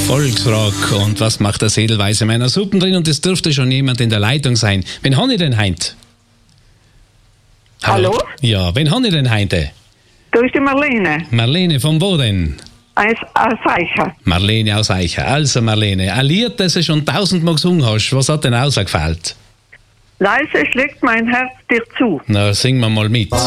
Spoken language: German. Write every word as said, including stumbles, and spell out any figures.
Volksrock und was macht der Edelweise meiner Suppen drin? Und es dürfte schon jemand in der Leitung sein. Wen habe ich denn heint? Hallo? Ja, wen habe ich denn heute? Da ist die Marlene. Marlene, von wo denn? Aus, aus Eicher. Marlene aus Eicher. Also Marlene, ein Lied, das du schon tausendmal gesungen hast, was hat denn rausgefällt? Leise schlägt mein Herz dir zu. Na, singen wir mal mit.